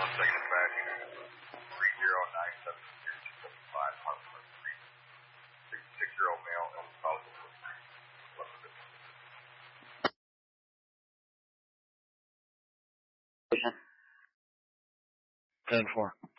second dispatch. 3097675 Hartford Street. 6-year-old male, illness possible. 10-4.